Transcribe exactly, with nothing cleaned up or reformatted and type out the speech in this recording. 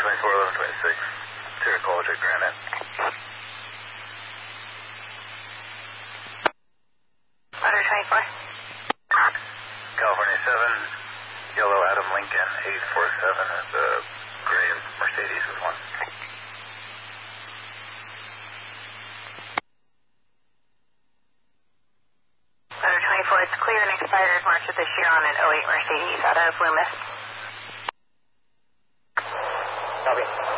twenty-four, eleven twenty-six. Sierra College at Granite. Motor twenty-four. California seven, Yellow Adam Lincoln, eight four seven is the gray Mercedes is one. Motor twenty-four, it's clear and expired March of this year on an oh eight Mercedes out of Loomis. Copy.